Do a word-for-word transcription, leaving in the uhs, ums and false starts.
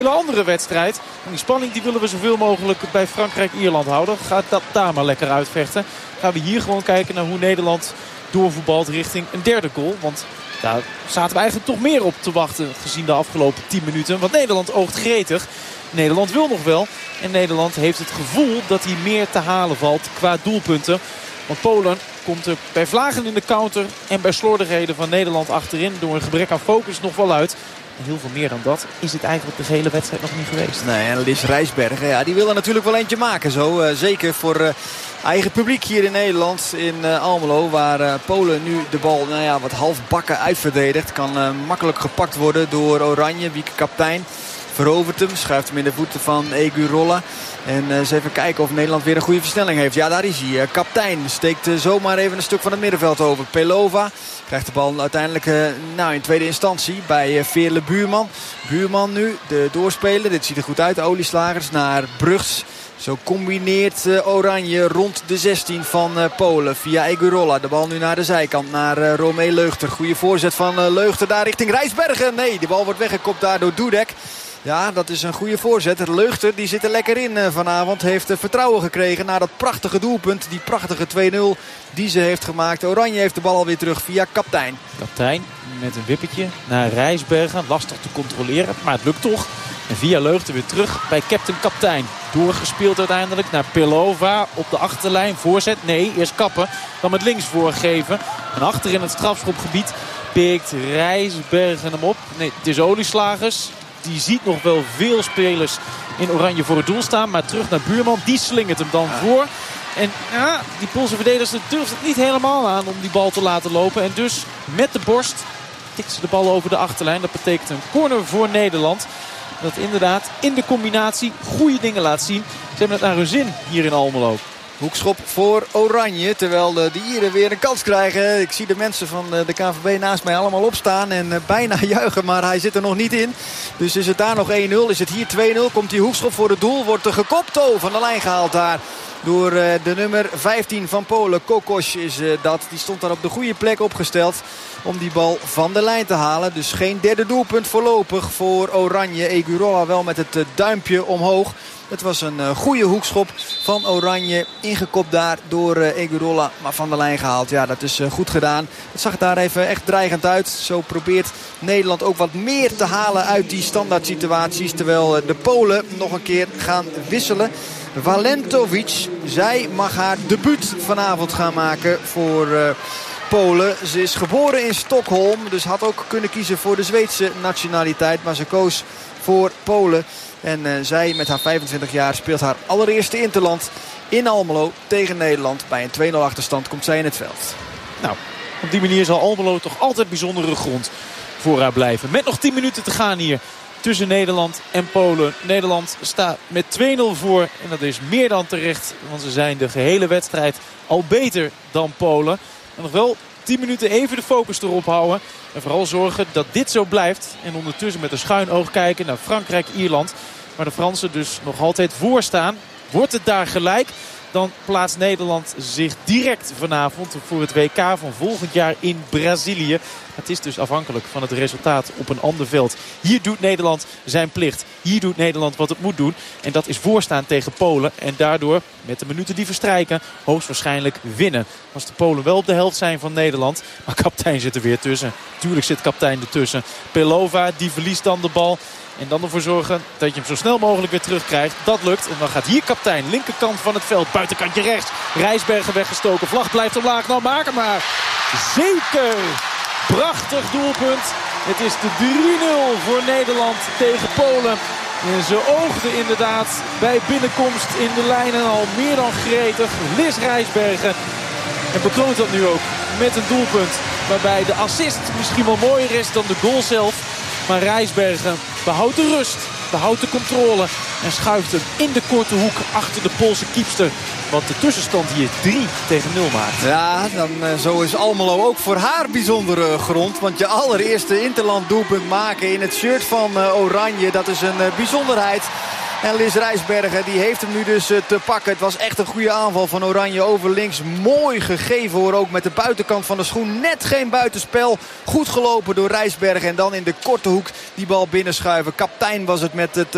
Een andere wedstrijd. En die spanning die willen we zoveel mogelijk bij Frankrijk-Ierland houden. Gaat dat daar maar lekker uitvechten. Gaan we hier gewoon kijken naar hoe Nederland doorvoetbalt richting een derde goal. Want daar zaten we eigenlijk toch meer op te wachten gezien de afgelopen tien minuten. Want Nederland oogt gretig. Nederland wil nog wel. En Nederland heeft het gevoel dat hij meer te halen valt qua doelpunten. Want Polen komt er bij vlagen in de counter en bij slordigheden van Nederland achterin door een gebrek aan focus nog wel uit. En heel veel meer dan dat is het eigenlijk de hele wedstrijd nog niet geweest. Nee, en Liz Rijsbergen, ja, die wil er natuurlijk wel eentje maken. Zo. Uh, zeker voor uh, eigen publiek hier in Nederland, in uh, Almelo. Waar uh, Polen nu de bal nou ja, wat halfbakken uitverdedigt. Kan uh, makkelijk gepakt worden door Oranje, Wieke kaptein. Verovert hem, schuift hem in de voeten van Egurola. En uh, eens even kijken of Nederland weer een goede versnelling heeft. Ja, daar is hij. Uh, kaptein steekt uh, zomaar even een stuk van het middenveld over. Pelova krijgt de bal uiteindelijk uh, nou, in tweede instantie bij uh, Veerle Buurman. Buurman nu, de doorspeler. Dit ziet er goed uit. Olieslagers naar Brugs. Zo combineert uh, Oranje rond de zestien van uh, Polen via Egurola. De bal nu naar de zijkant, naar uh, Romee Leugter. Goede voorzet van uh, Leugter daar richting Rijsbergen. Nee, de bal wordt weggekopt daar door Dudek. Ja, dat is een goede voorzet. Leugter die zit er lekker in uh, vanavond. Heeft uh, vertrouwen gekregen na dat prachtige doelpunt. Die prachtige twee nul die ze heeft gemaakt. Oranje heeft de bal alweer terug via kaptein. Kaptein met een wippetje naar Rijsbergen. Lastig te controleren, maar het lukt toch. En via Leugter weer terug bij captain kaptein. Doorgespeeld uiteindelijk naar Pelova op de achterlijn. Voorzet, nee, eerst kappen. Dan met links voorgeven. En achter in het strafschopgebied pikt Rijsbergen hem op. Nee, het is Olieslagers. Die ziet nog wel veel spelers in Oranje voor het doel staan. Maar terug naar Buurman. Die slingert hem dan ja. voor. En ja, die Poolse verdedigers durft het niet helemaal aan om die bal te laten lopen. En dus met de borst tikt ze de bal over de achterlijn. Dat betekent een corner voor Nederland. Dat inderdaad in de combinatie goede dingen laat zien. Ze hebben het naar hun zin hier in Almelo. Hoekschop voor Oranje. Terwijl de Ieren weer een kans krijgen. Ik zie de mensen van de K V B naast mij allemaal opstaan. En bijna juichen. Maar hij zit er nog niet in. Dus is het daar nog één nul. Is het hier twee nul. Komt die hoekschop voor het doel. Wordt er gekopt. Oh, van de lijn gehaald daar. Door de nummer vijftien van Polen. Kokos is dat. Die stond daar op de goede plek opgesteld. Om die bal van de lijn te halen. Dus geen derde doelpunt voorlopig voor Oranje. Egurola wel met het duimpje omhoog. Het was een uh, goede hoekschop van Oranje. Ingekopt daar door uh, Egurola. Maar van de lijn gehaald. Ja, dat is uh, goed gedaan. Het zag daar even echt dreigend uit. Zo probeert Nederland ook wat meer te halen uit die standaard situaties. Terwijl uh, de Polen nog een keer gaan wisselen. Valentovic, zij mag haar debuut vanavond gaan maken voor uh, Polen. Ze is geboren in Stockholm. Dus had ook kunnen kiezen voor de Zweedse nationaliteit. Maar ze koos voor Polen. En uh, zij met haar vijfentwintig jaar speelt haar allereerste interland in Almelo tegen Nederland. Bij een twee nul achterstand komt zij in het veld. Nou, op die manier zal Almelo toch altijd bijzondere grond voor haar blijven. Met nog tien minuten te gaan hier tussen Nederland en Polen. Nederland staat met twee nul voor. En dat is meer dan terecht. Want ze zijn de gehele wedstrijd al beter dan Polen. En nog wel tien minuten even de focus erop houden. En vooral zorgen dat dit zo blijft. En ondertussen met een schuin oog kijken naar Frankrijk-Ierland. Waar de Fransen dus nog altijd voor staan. Wordt het daar gelijk, dan plaatst Nederland zich direct vanavond voor het W K van volgend jaar in Brazilië. Het is dus afhankelijk van het resultaat op een ander veld. Hier doet Nederland zijn plicht. Hier doet Nederland wat het moet doen. En dat is voorstaan tegen Polen. En daardoor, met de minuten die verstrijken, hoogstwaarschijnlijk winnen. Als de Polen wel op de helft zijn van Nederland. Maar kaptein zit er weer tussen. Tuurlijk zit kaptein ertussen. Pelova, die verliest dan de bal. En dan ervoor zorgen dat je hem zo snel mogelijk weer terugkrijgt. Dat lukt. En dan gaat hier kaptein. Linkerkant van het veld. Buitenkantje rechts. Rijsbergen weggestoken. Vlag blijft omlaag. Nou, maak hem maar. Zeker. Prachtig doelpunt. Het is de drie nul voor Nederland tegen Polen. En ze oogden inderdaad bij binnenkomst in de lijnen al meer dan gretig. Liz Rijsbergen. En bekroont dat nu ook met een doelpunt. Waarbij de assist misschien wel mooier is dan de goal zelf. Maar Rijsbergen behoudt de rust, behoudt de controle en schuift hem in de korte hoek achter de Poolse kiepster. Wat de tussenstand hier drie tegen nul maakt. Ja, dan, uh, zo is Almelo ook voor haar bijzondere grond. Want je allereerste interland doelpunt maken in het shirt van uh, Oranje, dat is een uh, bijzonderheid. En Liz Rijsbergen die heeft hem nu dus uh, te pakken. Het was echt een goede aanval van Oranje over links. Mooi gegeven hoor, ook met de buitenkant van de schoen. Net geen buitenspel. Goed gelopen door Rijsbergen. En dan in de korte hoek die bal binnenschuiven. Kaptein was het met het